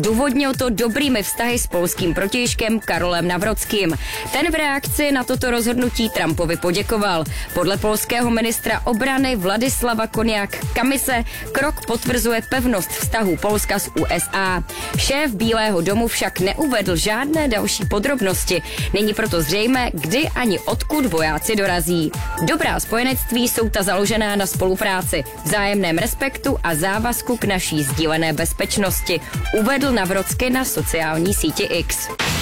Důvodnil to dobrými vztahy s polským protějškem Karolem Nawrockým. Ten v reakci na toto rozhodnutí Trumpovi poděkoval. Podle polského ministra obrany Vladislava Koniak-Kamise krok potvrzuje pevnost vztahů Polska s USA. Šéf Bílého domu však neuvedl žádné další podrobnosti. Není proto zřejmé, kdy ani odkud vojáci dorazí. Dobrá spojenectví jsou ta založená na spolupráci, vzájemném respektu a závazku k naší sdílené bezpečnosti, uvedl Nawrocky na sociální síti X.